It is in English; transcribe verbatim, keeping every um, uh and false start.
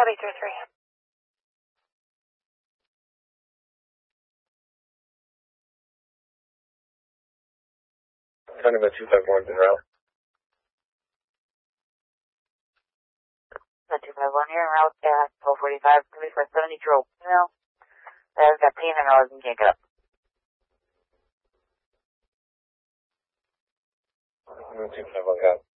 Copy three three. Sending about two five one in route. two five one here en route at twelve forty-five, three four seventy, drove. No. I've got pain in my legs and can't get up. two five one, got